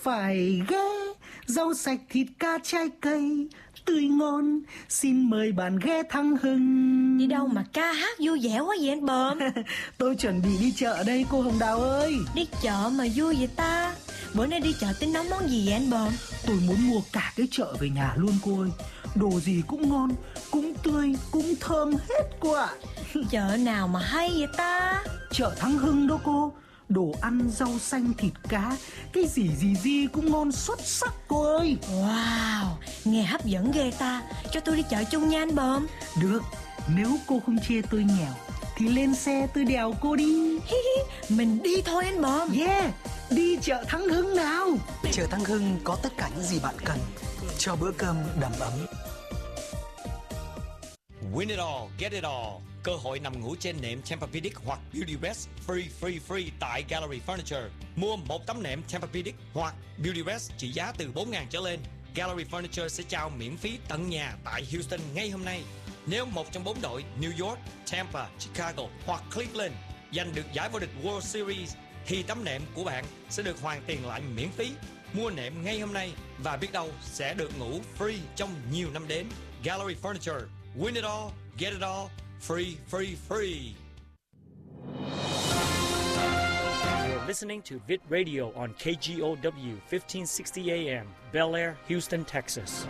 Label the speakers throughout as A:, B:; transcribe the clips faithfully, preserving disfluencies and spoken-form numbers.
A: Phải ghé, rau sạch thịt cá trái cây tươi ngon, xin mời bạn ghé Thăng Hưng.
B: Đi đâu mà ca hát vui vẻ quá vậy anh Bờm?
A: Tôi chuẩn bị đi chợ đây cô Hồng Đào ơi.
B: Đi chợ mà vui vậy ta? Bữa nay đi chợ tính nấu món gì vậy anh Bờm?
A: Tôi muốn mua cả cái chợ về nhà luôn cô ơi. Đồ gì cũng ngon, cũng tươi, cũng thơm hết cô ạ.
B: Chợ nào mà hay vậy ta?
A: Chợ Thăng Hưng đó cô. Đồ ăn, rau xanh, thịt cá, cái gì gì gì cũng ngon xuất sắc cô ơi.
B: Wow, nghe hấp dẫn ghê ta. Cho tôi đi chợ chung nha anh Bờm.
A: Được, nếu cô không chê tôi nghèo thì lên xe tôi đèo cô đi.
B: Mình đi thôi anh Bờm.
A: Yeah, đi chợ Thăng Hưng nào. Chợ Thăng Hưng có tất cả những gì bạn cần cho bữa cơm đầm ấm.
C: Win it all, get it all. Cơ hội nằm ngủ trên nệm Tempur-Pedic hoặc Beautyrest free free free tại Gallery Furniture. Mua một tấm nệm Tempur-Pedic hoặc Beautyrest trị giá từ bốn nghìn trở lên. Gallery Furniture sẽ trao miễn phí tận nhà tại Houston ngay hôm nay. Nếu một trong bốn đội New York, Tampa, Chicago hoặc Cleveland giành được giải vô địch World Series thì tấm nệm của bạn sẽ được hoàn tiền lại miễn phí. Mua nệm ngay hôm nay và biết đâu sẽ được ngủ free trong nhiều năm đến. Gallery Furniture. Win it all, get it all, free, free, free.
D: You're listening to Vit Radio on K G O W fifteen sixty A M, Bel Air, Houston, Texas.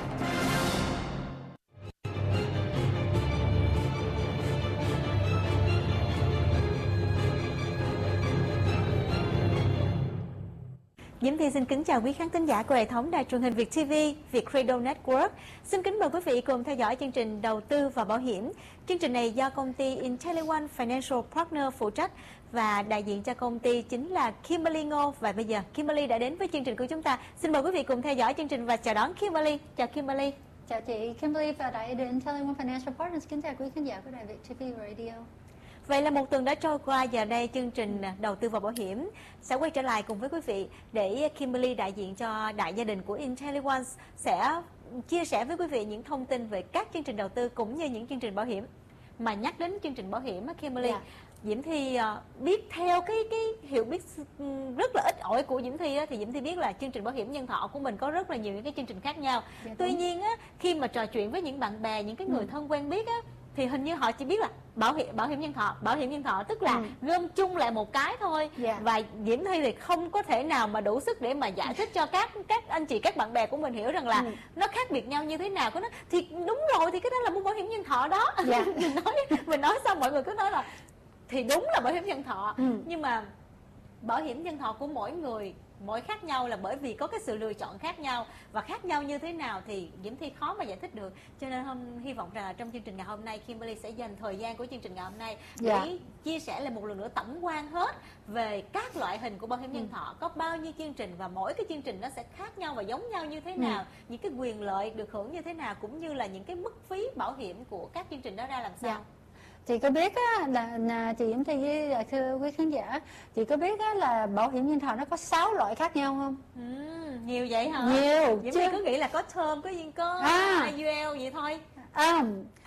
E: Diễm Thi xin kính chào quý khán thính giả của hệ thống đài truyền hình Việt ti vi, Việt Radio Network. Xin kính mời quý vị cùng theo dõi chương trình Đầu tư và Bảo hiểm. Chương trình này do công ty IntelliOne Financial Partner phụ trách và đại diện cho công ty chính là Kimberly Ngô. Và bây giờ Kimberly đã đến với chương trình của chúng ta. Xin mời quý vị cùng theo dõi chương trình và chào đón Kimberly. Chào Kimberly.
F: Chào chị Kimberly và đại diện IntelliOne Financial Partners. Kính chào quý khán giả của đài Việt ti vi Radio.
E: Vậy là một tuần đã trôi qua, giờ đây chương trình Đầu tư và Bảo hiểm sẽ quay trở lại cùng với quý vị để Kimberly đại diện cho đại gia đình của IntelliOne sẽ chia sẻ với quý vị những thông tin về các chương trình đầu tư cũng như những chương trình bảo hiểm. Mà nhắc đến chương trình bảo hiểm Kimberly, yeah. Diễm Thi uh, biết theo cái cái hiểu biết rất là ít ỏi của Diễm Thi á, thì Diễm Thi biết là chương trình bảo hiểm nhân thọ của mình có rất là nhiều những cái chương trình khác nhau. Yeah, Tuy nhiên á, khi mà trò chuyện với những bạn bè, những cái người ừ. thân quen biết á, thì hình như họ chỉ biết là bảo hiểm bảo hiểm nhân thọ, bảo hiểm nhân thọ tức là ừ. gom chung lại một cái thôi. Yeah. Và Diễm Thi thì không có thể nào mà đủ sức để mà giải thích cho các các anh chị, các bạn bè của mình hiểu rằng là ừ. nó khác biệt nhau như thế nào. Có nó thì đúng rồi, thì cái đó là mua bảo hiểm nhân thọ đó. Yeah. mình nói mình nói xong mọi người cứ nói là thì đúng là bảo hiểm nhân thọ, ừ. nhưng mà bảo hiểm nhân thọ của mỗi người mỗi khác nhau là bởi vì có cái sự lựa chọn khác nhau, và khác nhau như thế nào thì Diễm Thi khó mà giải thích được. Cho nên hôm hy vọng rằng là trong chương trình ngày hôm nay Kimberly sẽ dành thời gian của chương trình ngày hôm nay để yeah. chia sẻ lại một lần nữa tổng quan hết về các loại hình của bảo hiểm nhân thọ, có bao nhiêu chương trình và mỗi cái chương trình nó sẽ khác nhau và giống nhau như thế nào, ừ. những cái quyền lợi được hưởng như thế nào, cũng như là những cái mức phí bảo hiểm của các chương trình đó ra làm sao. Yeah.
F: Chị có biết á, là, là chị Diễm Thi với thưa quý khán giả, chị có biết á, là bảo hiểm nhân thọ nó có sáu loại khác nhau không?
E: Ừ, nhiều vậy hả?
F: Nhiều.
E: Diễm Thi cứ nghĩ là có term, có gì có
F: à.
E: i u lờ vậy thôi.
F: À,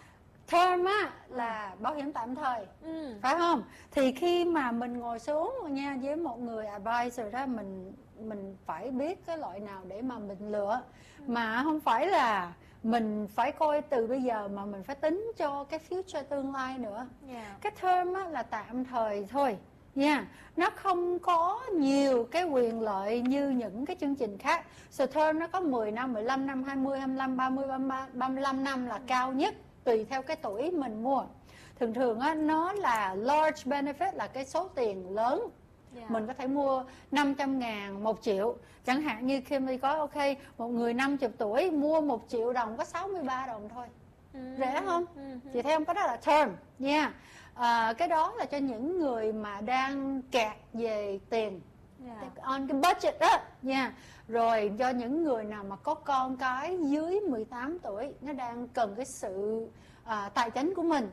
F: term á là bảo hiểm tạm thời, ừ. phải không? Thì khi mà mình ngồi xuống nha với một người advisor đó, mình mình phải biết cái loại nào để mà mình lựa, ừ. mà không phải là mình phải coi từ bây giờ mà mình phải tính cho cái future tương lai nữa. Yeah. Cái term á là tạm thời thôi nha, yeah. Nó không có nhiều cái quyền lợi như những cái chương trình khác. So term nó có mười năm, mười lăm năm, hai mươi, hai mươi lăm, ba mươi, ba mươi lăm năm là cao nhất, tùy theo cái tuổi mình mua. Thường thường á nó là large benefit, là cái số tiền lớn. Yeah. Mình có thể mua năm trăm ngàn, một triệu. Chẳng hạn như Kimberly có ok, một người năm mươi tuổi mua một triệu đồng có sáu mươi ba đồng thôi. Ừ. Rẻ không? Ừ. Chị thấy không? Cái đó là term nha. Yeah. À, cái đó là cho những người mà đang kẹt về tiền, yeah. on cái budget đó nha. Yeah. Rồi cho những người nào mà có con cái dưới mười tám tuổi, nó đang cần cái sự à, tài chính của mình.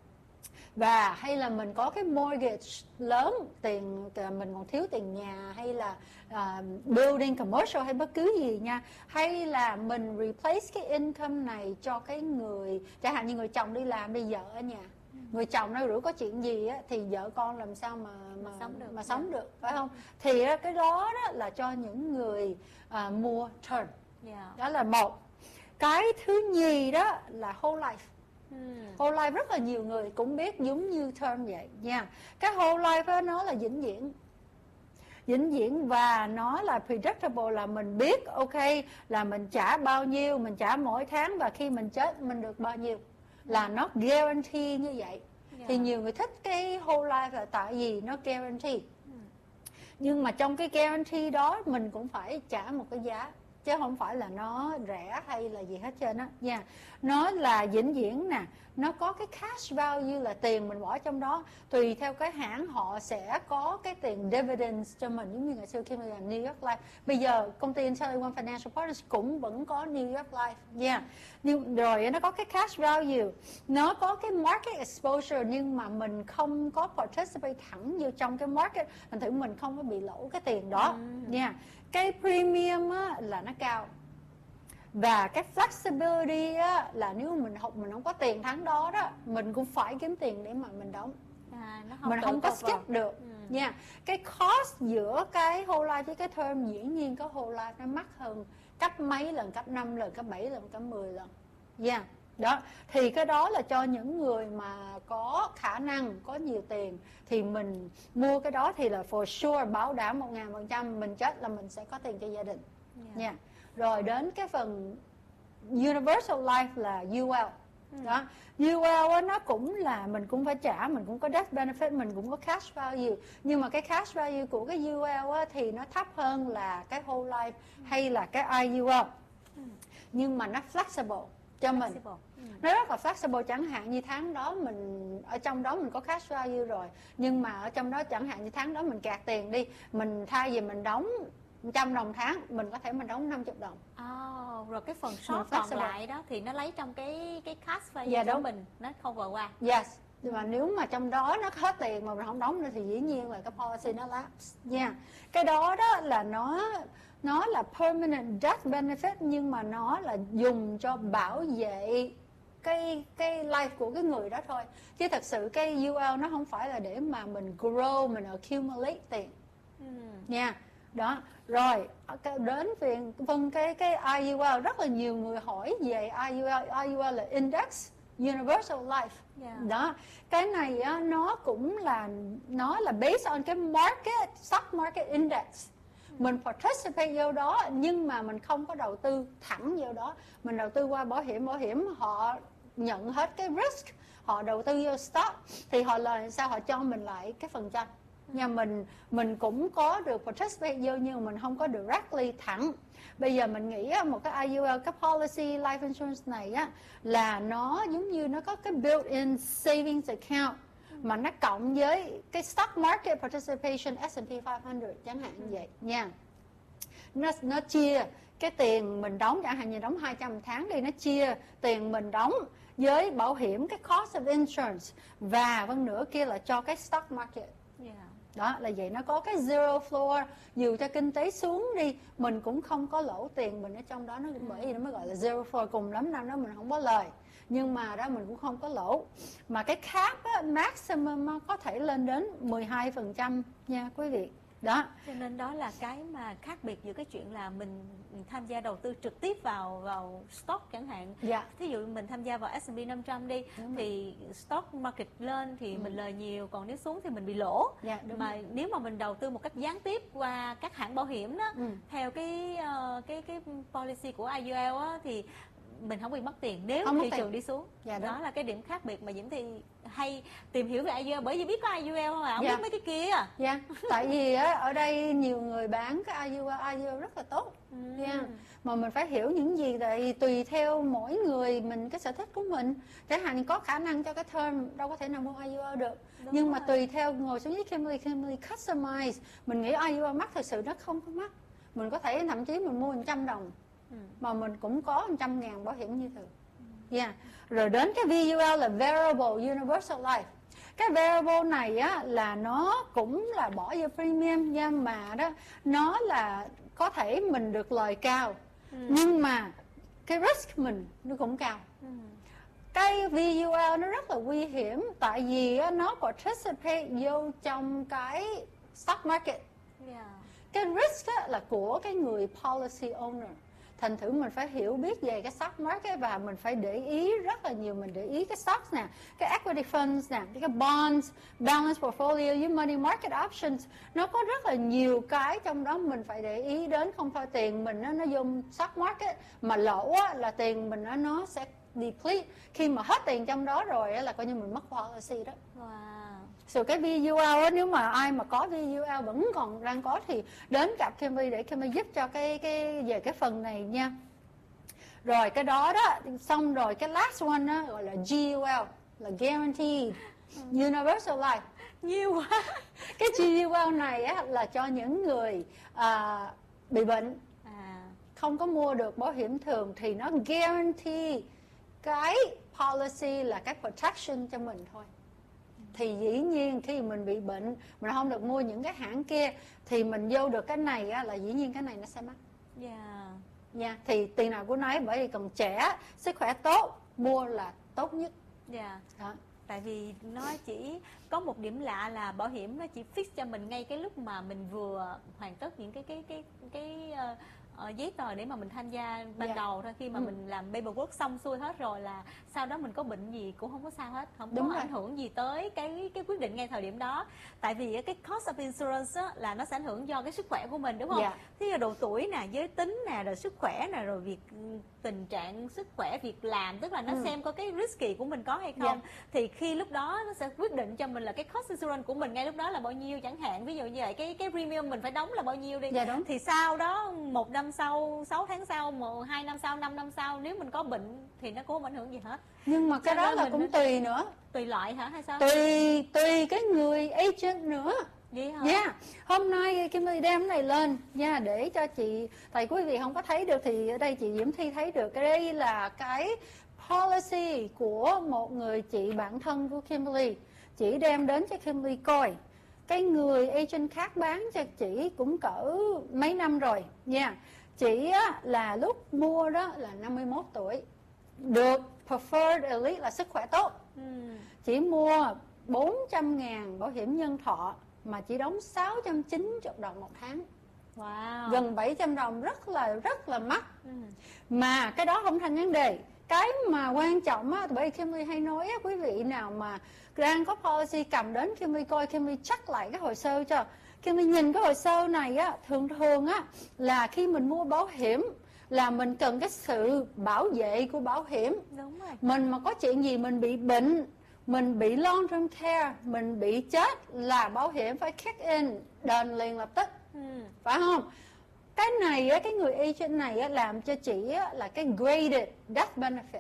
F: Và hay là mình có cái mortgage lớn, tiền mình còn thiếu tiền nhà, hay là uh, building commercial hay bất cứ gì nha, hay là mình replace cái income này cho cái người, chẳng hạn như người chồng đi làm, bây giờ ở nhà người chồng nó rủi có chuyện gì á thì vợ con làm sao mà mà,
E: Mà sống được.
F: mà sống được, phải không? Thì á, cái đó đó là cho những người à, mua term.
E: Yeah.
F: Đó là một. Cái thứ nhì đó là whole life.
E: Ừ.
F: Whole life rất là nhiều người cũng biết giống như term vậy nha. Cái whole life đó, nó là vĩnh viễn. Vĩnh viễn và nó là predictable, là mình biết ok là mình trả bao nhiêu, mình trả mỗi tháng và khi mình chết mình được bao nhiêu, là nó guarantee như vậy.
E: Yeah.
F: Thì nhiều người thích cái whole life là tại vì nó guarantee. Nhưng mà trong cái guarantee đó mình cũng phải trả một cái giá, chứ không phải là nó rẻ hay là gì hết trơn á nha. Nó là vĩnh viễn nè, nó có cái cash value là tiền mình bỏ trong đó. Tùy theo cái hãng họ sẽ có cái tiền dividends cho mình, giống như ngày xưa khi mà là New York Life. Bây giờ công ty IntelliOne Financial Partners cũng vẫn có New York Life nha. Nhưng rồi nó có cái cash value, nó có cái market exposure, nhưng mà mình không có participate thẳng vô trong cái market, thành thử mình không có bị lỗ cái tiền đó nha. Cái premium á, là nó cao. Và cái flexibility á, là nếu mình học mình không có tiền tháng đó đó, mình cũng phải kiếm tiền để mà mình đóng.
E: À, nó không
F: Mình
E: tự
F: không có
E: cover.
F: skip được nha. Cái cost giữa cái whole life với cái term, dĩ nhiên cái whole life nó mắc hơn gấp mấy lần, gấp năm lần, gấp bảy lần, gấp mười lần. Yeah. Đó, thì cái đó là cho những người mà có khả năng, có nhiều tiền thì mình mua cái đó thì là for sure bảo đảm một ngàn phần trăm mình chết là mình sẽ có tiền cho gia đình.
E: Yeah.
F: Nha. Rồi đến cái phần Universal Life là u lờ. Đó, u lờ á, nó cũng là mình cũng phải trả, mình cũng có death benefit, mình cũng có cash value. Nhưng mà cái cash value của cái u lờ á, thì nó thấp hơn là cái whole life hay là cái i u lờ. Nhưng mà nó flexible cho mình.
E: Flexible.
F: Nó rất là flexible, chẳng hạn như tháng đó mình ở trong đó mình có cash value rồi, nhưng mà ở trong đó chẳng hạn như tháng đó mình kẹt tiền đi, mình thay vì mình đóng một trăm đồng tháng, mình có thể mình đóng năm mươi đồng.
E: Oh, rồi cái phần short
F: Mình
E: còn
F: flexible.
E: lại đó thì nó lấy trong cái cái cash value
F: Dạ,
E: của
F: đúng.
E: mình, nó cover qua.
F: Yes. Nhưng mà nếu mà trong đó nó hết tiền mà mình không đóng nữa thì dĩ nhiên là cái policy nó lapse nha. Yeah. Cái đó đó là nó nó là permanent death benefit, nhưng mà nó là dùng cho bảo vệ cái cái life của cái người đó thôi. Chứ thật sự cái u lờ nó không phải là để mà mình grow, mình accumulate tiền.
E: Ừ.
F: Nha. Đó. Rồi đến về vâng cái cái i u lờ, rất là nhiều người hỏi về i u lờ. i u lờ là Index Universal Life.
E: Yeah.
F: Đó, cái này á, nó cũng là nó là based on cái market, stock market index. Mình participate vô đó, nhưng mà mình không có đầu tư thẳng vô đó, mình đầu tư qua bảo hiểm. Bảo hiểm họ nhận hết cái risk, họ đầu tư vô stock thì họ lời sao họ cho mình lại cái phần trăm. Nhà mình mình cũng có được participate vô, nhưng mình không có directly thẳng. Bây giờ mình nghĩ một cái i u lờ, cái policy life insurance này á, là nó giống như nó có cái built-in savings account mà nó cộng với cái stock market participation S and P five hundred chẳng hạn như vậy nha. Nó nó chia cái tiền mình đóng, chẳng hạn như đóng hai trăm tháng đi, nó chia tiền mình đóng với bảo hiểm, cái cost of insurance, và vân nữa kia là cho cái stock market.
E: Yeah.
F: Đó là vậy, nó có cái zero floor, dù cho kinh tế xuống đi mình cũng không có lỗ tiền mình ở trong đó. Nó bởi vì nó mới gọi là zero floor, cùng lắm năm đó mình không có lời, nhưng mà đó mình cũng không có lỗ. Mà cái cap á, maximum có thể lên đến mười hai phần trăm nha quý vị. Đó.
E: Cho nên đó là cái mà khác biệt giữa cái chuyện là mình tham gia đầu tư trực tiếp vào vào stock chẳng hạn.
F: Dạ.
E: Thí dụ mình tham gia vào S and P năm trăm đi,
F: Đúng
E: thì stock market lên thì
F: Ừ.
E: mình lời nhiều, còn nếu xuống thì mình bị lỗ.
F: Dạ, đúng
E: Mà
F: rồi.
E: nếu mà mình đầu tư một cách gián tiếp qua các hãng bảo hiểm đó,
F: Ừ.
E: theo cái uh, cái cái policy của i u lờ á, thì mình không bị mất tiền nếu
F: Không mất
E: thị
F: tiền.
E: trường đi xuống.
F: Dạ,
E: đó
F: đúng.
E: là cái điểm khác biệt mà Diễm Thi hay tìm hiểu về i u lờ, bởi vì biết có i u lờ thôi à, không
F: Dạ.
E: biết mấy cái kia.
F: Dạ, tại vì á, ở đây nhiều người bán cái i u lờ, i u lờ rất là tốt.
E: Ừ.
F: Yeah. Mà mình phải hiểu những gì, tại vì tùy theo mỗi người mình, cái sở thích của mình. Chẳng hạn có khả năng cho cái term, đâu có thể nào mua i u lờ được.
E: Đúng
F: Nhưng mà
E: rồi.
F: tùy theo ngồi xuống với Kimberly, Kimberly customize. Mình nghĩ i u lờ mắc, thật sự nó không có mắc. Mình có thể thậm chí mình mua một trăm đồng,
E: Ừ.
F: mà mình cũng có một trăm ngàn bảo hiểm như thường. Yeah. Rồi đến cái vê u lờ là Variable Universal Life. Cái variable này á, là nó cũng là bỏ vô premium nha, mà đó nó là có thể mình được lời cao,
E: Ừ.
F: nhưng mà cái risk mình nó cũng cao.
E: Ừ.
F: cái vê u lờ nó rất là nguy hiểm, tại vì nó participate vô trong cái stock market.
E: Yeah.
F: Cái risk là của cái người policy owner. Thành thử mình phải hiểu biết về cái stock market và mình phải để ý rất là nhiều. Mình để ý cái stocks nè, cái equity funds nè, cái bonds, balance portfolio với money market options. Nó có rất là nhiều cái trong đó mình phải để ý đến. Không phải tiền mình nó, nó vô stock market mà lỗ á, là tiền mình nó, nó sẽ deplete. Khi mà hết tiền trong đó rồi á, là coi như mình mất policy đó.
E: Wow.
F: So cái vê u lờ á, nếu mà ai mà có vê u lờ vẫn còn đang có thì đến gặp Kimberly để Kimberly giúp cho cái cái về cái phần này nha. Rồi cái đó đó, xong rồi cái last one đó, gọi là giê u lờ, là Guaranteed Universal Life.
E: Nhiều quá.
F: Cái giê u lờ này á, là cho những người à, bị bệnh,
E: À.
F: không có mua được bảo hiểm thường thì nó guarantee cái policy là cái protection cho mình thôi. Thì dĩ nhiên khi mình bị bệnh, mình không được mua những cái hãng kia, thì mình vô được cái này á, là dĩ nhiên cái này nó sẽ mắc.
E: Yeah.
F: Nha, thì tiền nào của nấy, bởi vì còn trẻ, sức khỏe tốt, mua là tốt nhất.
E: Yeah.
F: Đó.
E: Tại vì nó chỉ có một điểm lạ là bảo hiểm nó chỉ fix cho mình ngay cái lúc mà mình vừa hoàn tất những cái cái cái cái uh, uh, giấy tờ để mà mình tham gia ban
F: Yeah.
E: đầu thôi. Khi mà
F: Ừ.
E: mình làm paperwork xong xuôi hết rồi là sau đó mình có bệnh gì cũng không có sao hết, không
F: Đúng
E: có
F: rồi.
E: ảnh hưởng gì tới cái cái quyết định ngay thời điểm đó. Tại vì cái cost of insurance á, là nó sẽ ảnh hưởng do cái sức khỏe của mình, đúng không?
F: Yeah.
E: Thế là độ tuổi nè, giới tính nè, rồi sức khỏe nè, rồi việc tình trạng sức khỏe, việc làm, tức là nó
F: Ừ.
E: xem có cái risky của mình có hay không.
F: Yeah.
E: Thì khi lúc đó nó sẽ quyết định cho mình là cái cost insurance của mình ngay lúc đó là bao nhiêu chẳng hạn. Ví dụ như vậy, cái cái premium mình phải đóng là bao nhiêu đi.
F: Dạ đúng.
E: Thì sau đó một năm sau, sáu tháng sau, một hai năm sau, năm năm sau, nếu mình có bệnh thì nó cũng không ảnh hưởng gì hết.
F: Nhưng mà cái
E: Cho
F: đó
E: nên
F: là
E: mình
F: cũng
E: nó-
F: tùy nữa.
E: Tùy loại hả hay sao?
F: Tùy tùy cái người agent nữa.
E: Vậy hả?
F: Nha, yeah. Hôm nay Kim Ly đem cái này lên nha, yeah, để cho chị, tại quý vị không có thấy được thì ở đây chị Diễm Thi thấy được. Cái đây là cái policy của một người chị bạn thân của Kimberly. Chị đem đến cho Kimberly coi. Cái người agent khác bán cho chị cũng cỡ mấy năm rồi nha. Yeah. Chị á, là lúc mua đó là năm mươi mốt tuổi, được preferred elite là sức khỏe tốt.
E: Ừ.
F: Chỉ mua bốn trăm ngàn bảo hiểm nhân thọ mà chỉ đóng sáu trăm chín mươi đồng một tháng.
E: Wow.
F: Gần bảy trăm đồng, rất là rất là mắc.
E: Ừ.
F: Mà cái đó không thành vấn đề. Cái mà quan trọng á, bởi vì Kimberly hay nói á, quý vị nào mà đang có policy cầm đến Kimberly coi, Kimberly check lại cái hồ sơ cho. Kimberly nhìn cái hồ sơ này á, thường thường á là khi mình mua bảo hiểm là mình cần cái sự bảo vệ của bảo hiểm.
E: Đúng rồi.
F: Mình mà có chuyện gì, mình bị bệnh, mình bị long term care, mình bị chết là bảo hiểm phải kick in, đền liền lập tức.
E: Ừ.
F: Phải không? Cái này á, cái người agent này á, làm cho chị á, là cái graded death benefit.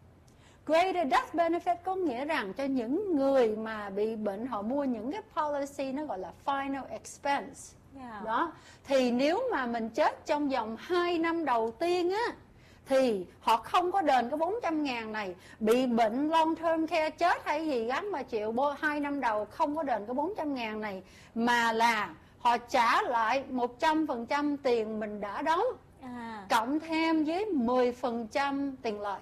F: Graded death benefit có nghĩa rằng cho những người mà bị bệnh, họ mua những cái policy nó gọi là final expense.
E: Yeah.
F: Đó. Thì nếu mà mình chết trong vòng hai năm đầu tiên á, thì họ không có đền cái bốn trăm ngàn này. Bị bệnh long term care, chết hay gì gắn mà chịu hai năm đầu không có đền cái bốn trăm ngàn này, mà là họ trả lại một trăm phần trăm tiền mình đã đóng,
E: À.
F: cộng thêm với mười phần trăm tiền lời.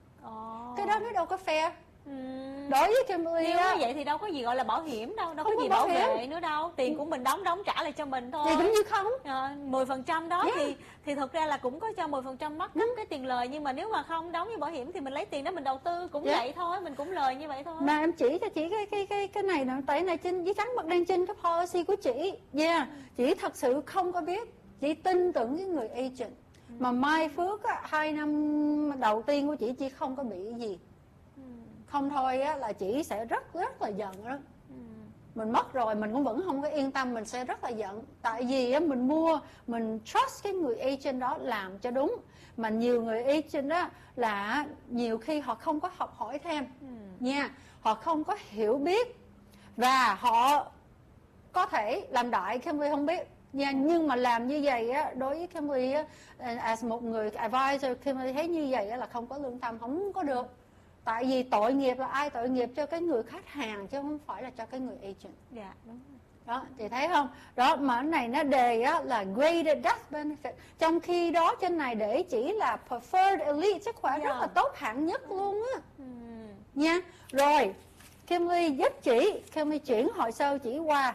E: Ồ.
F: Cái đó nó đâu có fair.
E: Ừ.
F: Đối với Kimberly
E: Nếu
F: á,
E: như vậy thì đâu có gì gọi là bảo hiểm đâu, đâu
F: Không
E: có
F: có
E: gì
F: bảo
E: bảo vệ
F: hiểm.
E: nữa đâu. Tiền của mình đóng đóng trả lại cho mình thôi.
F: thì cũng như không.
E: À, mười phần trăm đó
F: Yeah.
E: thì thì thực ra là cũng có cho mười phần trăm mất cấp cái tiền lời, nhưng mà nếu mà không đóng với bảo hiểm thì mình lấy tiền đó mình đầu tư cũng
F: Yeah.
E: vậy thôi, mình cũng lời như vậy thôi.
F: Mà em chỉ cho chị cái cái cái cái này nè, tại này trên giấy trắng bạc đen trên cái policy của chị. Yeah, chị thật sự không có biết, chị tin tưởng cái người agent. Mà mai phước á, hai năm đầu tiên của chị chị không có bị gì.
E: Ừ.
F: Không thôi á là chị sẽ rất rất là giận đó.
E: Ừ.
F: Mình mất rồi mình cũng vẫn không có yên tâm, mình sẽ rất là giận. Tại vì á, mình mua, mình trust cái người agent đó làm cho đúng. Mà nhiều người agent đó là nhiều khi họ không có học hỏi thêm
E: Ừ.
F: nha, họ không có hiểu biết và họ có thể làm đại, Kimberly không biết nha. Nhưng mà làm như vậy á, đối với Kimberly á, as một người advisor, Kimberly thấy như vậy á, là không có lương tâm, không có được. Tại vì tội nghiệp là ai? Tội nghiệp cho cái người khách hàng chứ không phải là cho cái người agent.
E: Dạ đúng rồi.
F: Đó, chị thấy không? Đó, mà cái này nó đề á, là graded death benefit. Trong khi đó trên này để chỉ là preferred elite, sức khỏe
E: Yeah.
F: rất là tốt, hạng nhất luôn á.
E: Ừ.
F: nha. Rồi Kimberly giúp chị, Kimberly chuyển hồ sơ chỉ qua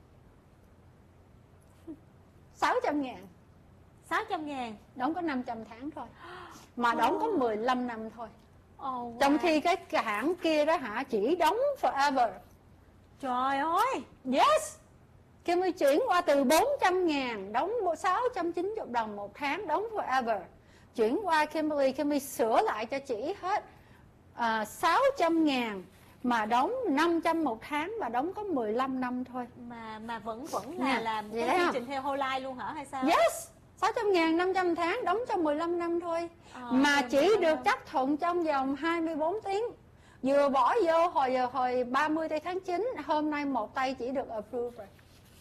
F: sáu trăm ngàn.
E: sáu trăm ngàn.
F: Đóng có năm trăm tháng thôi, mà đóng có mười lăm năm thôi.
E: Oh, wow.
F: Trong khi cái hãng kia đó hả, chỉ đóng forever.
E: Trời ơi.
F: Yes. Kimberly chuyển qua từ bốn trăm ngàn, đóng sáu trăm chín mươi đồng một tháng, đóng forever. Chuyển qua Kimberly, Kimberly sửa lại cho chị hết uh, sáu trăm ngàn mà đóng năm trăm một tháng, và đóng có mười lăm năm thôi.
E: Mà mà vẫn vẫn là
F: Nè,
E: làm
F: vậy
E: cái
F: không?
E: chương trình theo whole life luôn hả hay sao?
F: Yes. sáu trăm ngàn năm trăm tháng, đóng cho mười lăm năm thôi.
E: Ờ,
F: Mà chỉ
E: mười lăm
F: được
E: năm.
F: chấp thuận trong vòng hai mươi bốn tiếng. Vừa bỏ vô hồi giờ hồi ba mươi tây tháng chín, hôm nay một tay chỉ được approve rồi.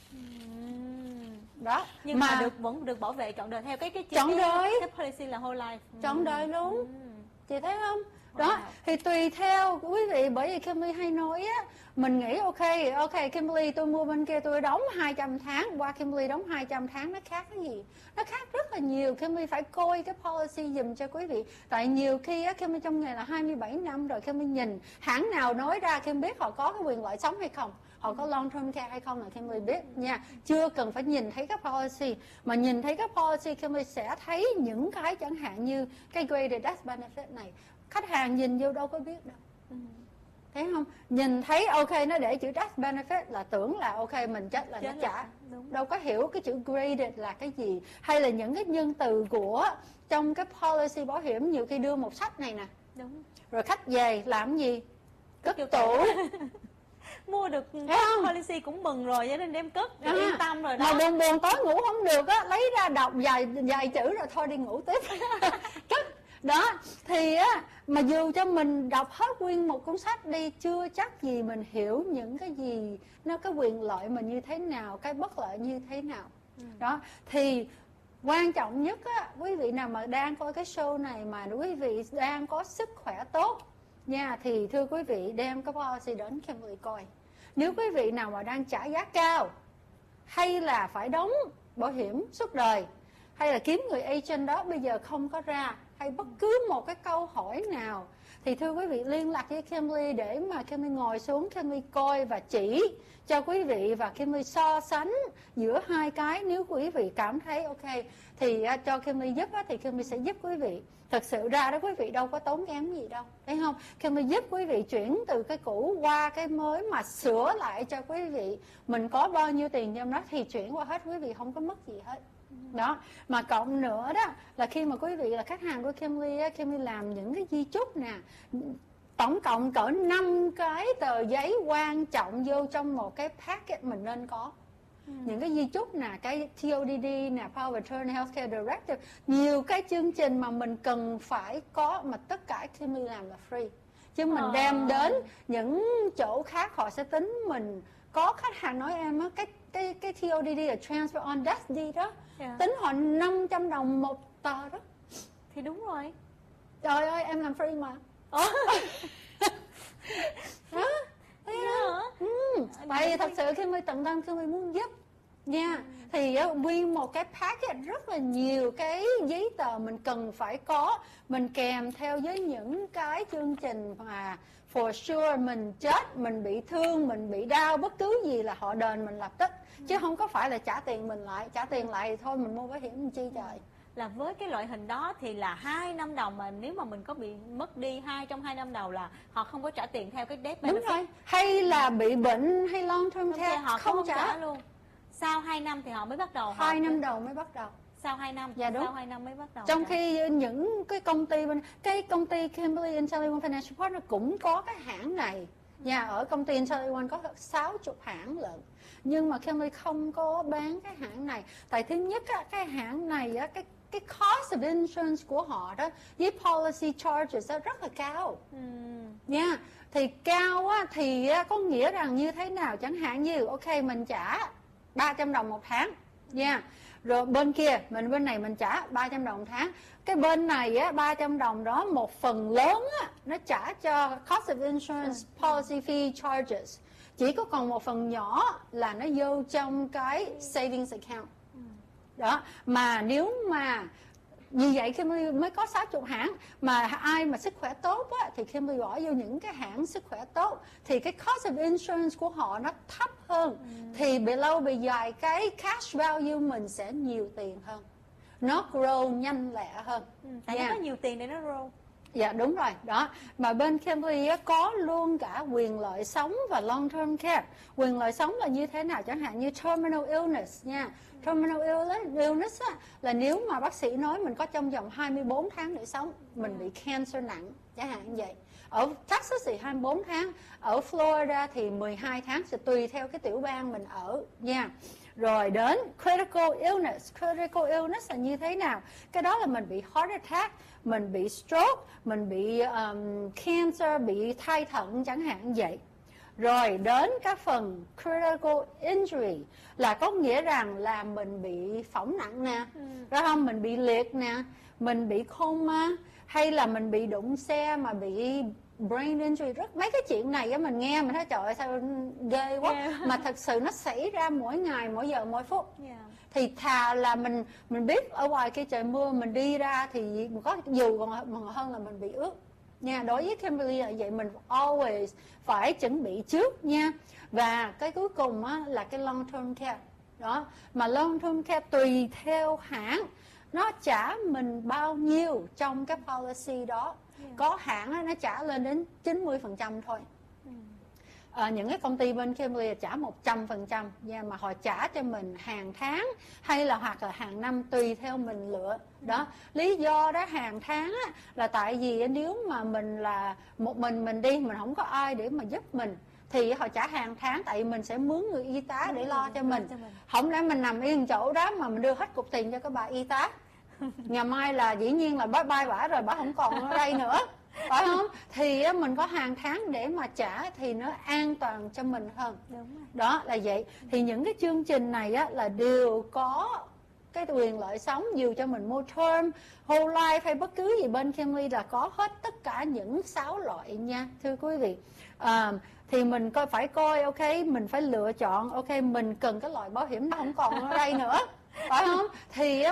E: Ừm.
F: Đó.
E: Nhưng mà, mà được vẫn được bảo vệ trọn đời theo cái cái
F: Trọn
E: cái,
F: đời.
E: cái policy là whole life.
F: Trọn đời luôn.
E: Ừm.
F: Chị thấy không?
E: Wow.
F: Đó, thì tùy theo quý vị, bởi vì Kimberly hay nói á, mình nghĩ ok, ok Kimberly tôi mua bên kia tôi đóng hai trăm tháng, qua Kimberly đóng hai trăm tháng, nó khác cái gì? Nó khác rất là nhiều. Kimberly phải coi cái policy dùm cho quý vị. Tại nhiều khi á, Kimberly trong nghề là hai mươi bảy năm rồi, Kimberly nhìn hãng nào nói ra Kimberly biết họ có cái quyền lợi sống hay không, họ có long term care hay không là Kimberly biết nha. Chưa cần phải nhìn thấy cái policy, mà nhìn thấy cái policy Kimberly sẽ thấy những cái chẳng hạn như cái graded death benefit này. Khách hàng nhìn vô đâu có biết đâu.
E: Ừ.
F: Thấy không? Nhìn thấy ok nó để chữ death benefit là tưởng là ok mình chết là
E: Chết
F: nó
E: là-
F: trả.
E: đúng.
F: Đâu có hiểu cái chữ graded là cái gì. Hay là những cái nhân từ của trong cái policy bảo hiểm nhiều khi đưa một sách này nè.
E: Đúng.
F: Rồi khách về làm gì? Cất
E: vô
F: tủ.
E: Mua được
F: Thấy không?
E: policy cũng mừng rồi, cho nên đem cất
F: À,
E: yên tâm rồi
F: mà
E: đó.
F: buồn buồn tối ngủ không được á, lấy ra đọc vài vài chữ rồi thôi đi ngủ tiếp. Cất. Đó, thì á mà dù cho mình đọc hết nguyên một cuốn sách đi, chưa chắc gì mình hiểu những cái gì, nó cái quyền lợi mình như thế nào, cái bất lợi như thế nào.
E: Ừ.
F: Đó, thì quan trọng nhất á, quý vị nào mà đang coi cái show này mà quý vị đang có sức khỏe tốt nha, thì thưa quý vị đem cái policy đến Kimberly coi. Nếu quý vị nào mà đang trả giá cao, hay là phải đóng bảo hiểm suốt đời, hay là kiếm người agent đó bây giờ không có ra, hay bất cứ một cái câu hỏi nào, thì thưa quý vị liên lạc với Kimberly để mà Kimberly ngồi xuống, Kimberly coi và chỉ cho quý vị, và Kimberly so sánh giữa hai cái. Nếu quý vị cảm thấy ok thì uh, cho Kimberly giúp á, thì Kimberly sẽ giúp quý vị. Thật sự ra đó quý vị đâu có tốn kém gì đâu, thấy không? Kimberly giúp quý vị chuyển từ cái cũ qua cái mới, mà sửa lại cho quý vị. Mình có bao nhiêu tiền trong đó thì chuyển qua hết, quý vị không có mất gì hết. Đó, mà cộng nữa đó là khi mà quý vị là khách hàng của Kimberly á, Kimberly làm những cái di chúc nè, tổng cộng cỡ năm cái tờ giấy quan trọng vô trong một cái packet mình nên có. Ừ. Những cái di chúc nè, cái T O D D nè, Power of Attorney, Healthcare Directive, nhiều cái chương trình mà mình cần phải có, mà tất cả Kimberly làm là free. Chứ mình
E: à.
F: đem đến những chỗ khác họ sẽ tính mình. Có khách hàng nói em á, cái cái cái T O D D là Transfer on Death Deed đó,
E: Yeah.
F: tính họ năm trăm đồng một tờ đó.
E: Thì đúng rồi.
F: Trời ơi em làm free mà.
E: Ủa?
F: Hả? Thấy
E: hả?
F: không? Ừ. Tại vì thật sự khi mình tận tâm, khi mình muốn giúp nha, thì uh, nguyên một cái packet rất là nhiều cái giấy tờ mình cần phải có, mình kèm theo với những cái chương trình mà for sure mình chết, mình bị thương, mình bị đau, bất cứ gì là họ đền mình lập tức. Chứ không có phải là trả tiền mình lại, trả tiền lại thì thôi mình mua bảo hiểm mình chi trời.
E: Là với cái loại hình đó thì là hai năm đầu, mà nếu mà mình có bị mất đi hai trong hai năm đầu là họ không có trả tiền theo cái death benefit.
F: Đúng rồi. Hay là bị bệnh hay long term
E: Không
F: care
E: họ
F: không,
E: không trả.
F: trả
E: luôn. Sau hai năm thì họ mới bắt đầu.
F: Hai
E: họ...
F: năm đầu mới bắt đầu.
E: Sau hai năm.
F: Dạ đúng.
E: Sau hai năm mới bắt đầu.
F: Trong
E: trả.
F: khi những cái công ty bên cái công ty Kimberly and Sullivan Financial Partners cũng có cái hãng này. Nhà ở công ty Sullivan có sáu mươi hãng lận. Nhưng mà Kimberly không có bán cái hãng này. Tại thứ nhất á, cái hãng này á, cái cái cost of insurance của họ đó với policy charges đó rất là cao.
E: Ừ.
F: Nha. Thì cao á, thì á, có nghĩa rằng như thế nào, chẳng hạn như ok mình trả ba trăm đồng một tháng nha, rồi bên kia mình bên này mình trả ba trăm đồng một tháng. Cái bên này á ba trăm đồng đó một phần lớn á nó trả cho cost of insurance, policy fee, charges, chỉ có còn một phần nhỏ là nó vô trong cái savings account đó. Mà nếu mà Vì vậy Kimberly mới có sáu mươi hãng. Mà ai mà sức khỏe tốt á, thì Kimberly bỏ vô những cái hãng sức khỏe tốt, thì cái cost of insurance của họ nó thấp hơn. ừ. Thì về lâu về dài cái cash value mình sẽ nhiều tiền hơn, nó grow nhanh lẹ hơn.
E: ừ. Tại yeah. nó có nhiều tiền để nó grow.
F: Dạ đúng rồi, đó. Mà bên Kimberly có luôn cả quyền lợi sống và long term care. Quyền lợi sống là như thế nào? Chẳng hạn như terminal illness nha. Terminal illness á, là nếu mà bác sĩ nói mình có trong vòng hai mươi bốn tháng để sống, mình bị cancer nặng, chẳng hạn như vậy. Ở Texas thì hai mươi bốn tháng, ở Florida thì mười hai tháng, sẽ tùy theo cái tiểu bang mình ở nha. Rồi đến critical illness. Critical illness là như thế nào? Cái đó là mình bị heart attack, mình bị stroke, mình bị um, cancer, bị thai thận chẳng hạn vậy. Rồi đến cái phần critical injury là có nghĩa rằng là mình bị phỏng nặng nè, ừ. Rồi không, mình bị liệt nè, mình bị coma, hay là mình bị đụng xe mà bị brain injury. Rất mấy cái chuyện này á, mình nghe mình thấy trời ơi sao ghê quá. Yeah. Mà thật sự nó xảy ra mỗi ngày, mỗi giờ, mỗi phút. Yeah. Thì thà là mình mình biết ở ngoài kia trời mưa, mình đi ra thì có dù còn hơn là mình bị ướt nha. Đối với Kimberly là vậy, mình always phải chuẩn bị trước nha. Và cái cuối cùng á, là cái long term care đó. Mà long term care tùy theo hãng nó trả mình bao nhiêu trong cái policy đó. Yeah. Có hãng á, nó trả lên đến chín mươi phần trăm thôi. À, những cái công ty bên Kimberly trả một trăm phần trăm nha, mà họ trả cho mình hàng tháng hay là hoặc là hàng năm tùy theo mình lựa đó. Lý do đó hàng tháng á, là tại vì nếu mà mình là một mình mình đi, mình không có ai để mà giúp mình thì họ trả hàng tháng, tại vì mình sẽ mướn người y tá để lo cho mình. Không lẽ mình nằm yên chỗ đó mà mình đưa hết cục tiền cho cái bà y tá, ngày mai là dĩ nhiên là bye bye bả rồi, bả không còn ở đây nữa, phải không? Thì mình có hàng tháng để mà trả thì nó an toàn cho mình hơn. Đúng rồi. Đó là vậy. Thì những cái chương trình này á, là đều có cái quyền lợi sống, dù cho mình mua term, whole life hay bất cứ gì, bên Kimberly là có hết tất cả những sáu loại nha, thưa quý vị. À, thì mình coi phải coi, ok, mình phải lựa chọn, ok, mình cần cái loại bảo hiểm nó không còn ở đây nữa, phải không? Thì